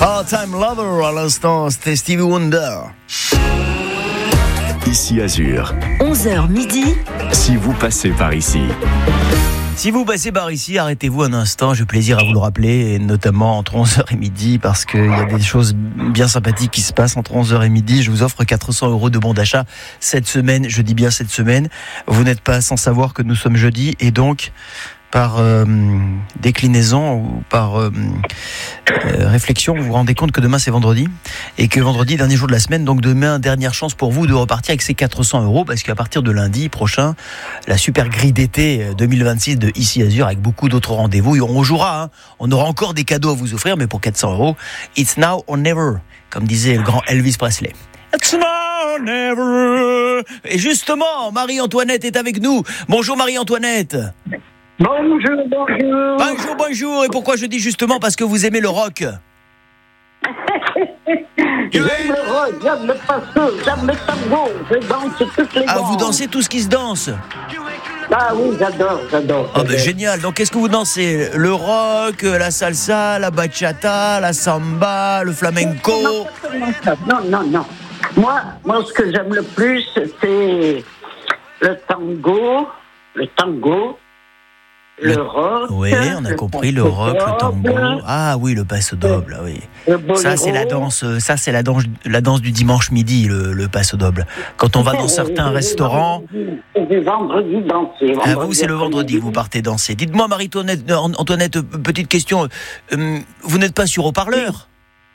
Part-Time Lover à l'instant, c'était Stevie Wonder. Ici Azur. 11h midi. Si vous passez par ici. Si vous passez par ici, arrêtez-vous un instant, j'ai plaisir à vous le rappeler, et notamment entre 11h et midi, parce qu'il y a des choses bien sympathiques qui se passent entre 11h et midi. Je vous offre 400 € de bons d'achat cette semaine, je dis bien cette semaine. Vous n'êtes pas sans savoir que nous sommes jeudi, et donc, par déclinaison ou par réflexion, vous vous rendez compte que demain c'est vendredi, et que vendredi, dernier jour de la semaine, donc demain, dernière chance pour vous de repartir avec ces 400 €, parce qu'à partir de lundi prochain, la super grille d'été 2026 de Ici Azur, avec beaucoup d'autres rendez-vous, et on jouera, hein. On aura encore des cadeaux à vous offrir, mais pour 400 €, it's now or never, comme disait le grand Elvis Presley. It's now or never. Et justement, Marie-Antoinette est avec nous. Bonjour Marie-Antoinette. Bonjour. Bonjour. Et pourquoi je dis justement? Parce que vous aimez le rock. J'aime le rock, j'aime le passo, j'aime le tango, je danse toutes les danses. Ah, vous dansez tout ce qui se danse? Ah oui, j'adore. Ah ben génial. Donc qu'est-ce que vous dansez? Le rock, la salsa, la bachata, la samba, le flamenco? Non. Moi, ce que j'aime le plus, c'est le tango, le rock. Oui, on a compris, le rock, le tango. Ah oui, le paso doble, oui. Ça c'est la danse du dimanche midi, le paso doble. Quand on va dans certains restaurants. C'est vendredi danser. Ah, vous, c'est le vendredi que vous partez danser. Dites-moi, Marie-Antoinette, petite question. Vous n'êtes pas sur haut-parleur?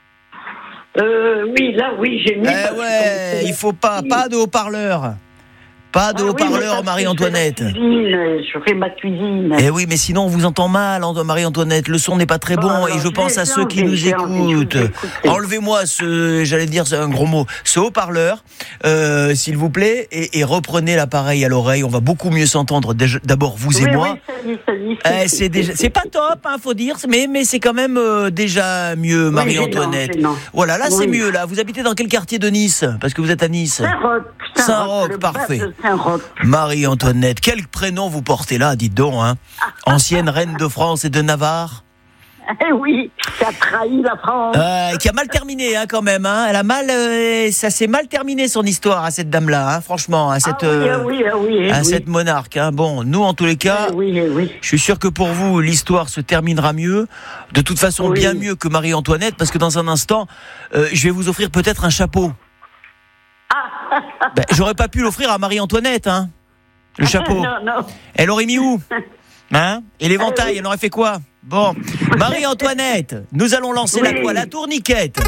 Oui, j'ai mis. Il faut pas de haut-parleur. Pas de haut-parleur, Marie-Antoinette. Je fais ma cuisine. Eh oui, mais sinon on vous entend mal, Marie-Antoinette. Le son n'est pas très bon, et je pense à ceux qui nous écoutent. Enlevez-moi c'est un gros mot, ce haut-parleur, s'il vous plaît, et reprenez l'appareil à l'oreille. On va beaucoup mieux s'entendre. D'abord vous et moi. C'est pas top, faut dire, mais c'est quand même déjà mieux, Marie-Antoinette. Voilà, là c'est mieux. Là, vous habitez dans quel quartier de Nice? Parce que vous êtes à Nice. Saint-Roch, parfait. Marie-Antoinette, quel prénom vous portez là, dites donc, hein? Ancienne reine de France et de Navarre. Eh oui, qui a trahi la France. Qui a mal terminé, hein, quand même, hein. Elle a mal, ça s'est mal terminé son histoire à cette dame-là, hein, franchement, à cette, cette monarque, hein. Bon, nous, en tous les cas, je suis sûr que pour vous, l'histoire se terminera mieux. De toute façon, bien mieux que Marie-Antoinette, parce que dans un instant, je vais vous offrir peut-être un chapeau. J'aurais pas pu l'offrir à Marie-Antoinette, hein, le chapeau. Non. Elle aurait mis où, hein? Et l'éventail, elle aurait fait quoi? Bon, Marie-Antoinette, nous allons lancer la tourniquette.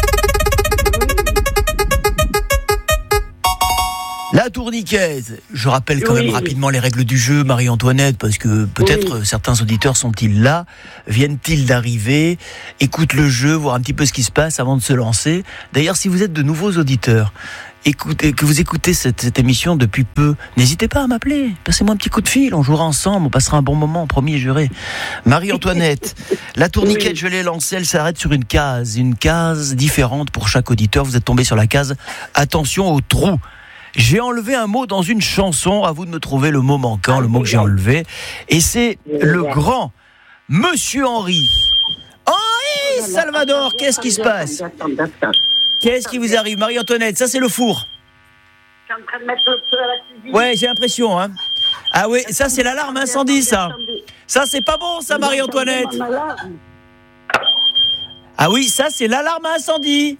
La tourniquette. Je rappelle quand même rapidement les règles du jeu, Marie-Antoinette, parce que peut-être certains auditeurs sont-ils là, viennent-ils d'arriver, écoutent le jeu, voir un petit peu ce qui se passe avant de se lancer. D'ailleurs, si vous êtes de nouveaux auditeurs, que vous écoutez cette émission depuis peu, n'hésitez pas à m'appeler, passez-moi un petit coup de fil, on jouera ensemble, on passera un bon moment, promis et juré. Marie-Antoinette, la tourniquette, je l'ai lancée, elle s'arrête sur une case différente pour chaque auditeur. Vous êtes tombé sur la case attention au trou. J'ai enlevé un mot dans une chanson, à vous de me trouver le mot manquant, le mot que j'ai enlevé, et c'est le grand Monsieur Henri. Henri Salvador, qu'est-ce qui se passe? Qu'est-ce qui vous arrive, Marie-Antoinette? Ça, c'est le four. Je suis en train de mettre le feu à la cuisine. Ouais, j'ai l'impression, hein. Ah oui, ça, c'est l'alarme incendie, ça. Ça, c'est pas bon, ça, Marie-Antoinette. Ah oui, ça, c'est l'alarme incendie.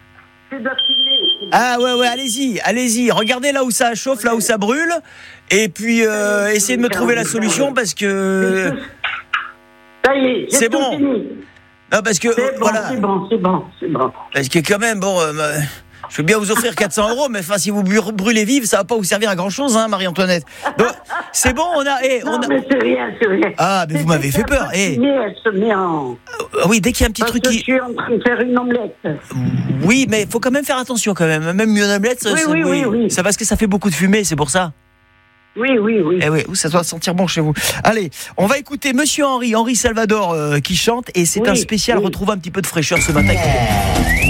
Ah ouais, allez-y. Regardez là où ça chauffe, là où ça brûle. Et puis, essayez de me trouver la solution, parce que... Ça y est, c'est bon. Fini. Non, parce que c'est bon. Parce que quand même, je veux bien vous offrir 400 €, mais enfin, si vous brûlez vive, ça va pas vous servir à grand chose, hein, Marie-Antoinette. Donc, c'est bon, mais c'est rien. Ah, mais vous m'avez fait peur. Elle se met en... Oui, dès qu'il y a un petit truc qui... Je suis en train de faire une omelette. Oui, mais faut quand même faire attention quand même. Même une omelette, oui. C'est parce que ça fait beaucoup de fumée, c'est pour ça. Oui. Eh oui, ça doit sentir bon chez vous. Allez, on va écouter Monsieur Henri Salvador qui chante, et c'est un spécial. Retrouve un petit peu de fraîcheur ce matin.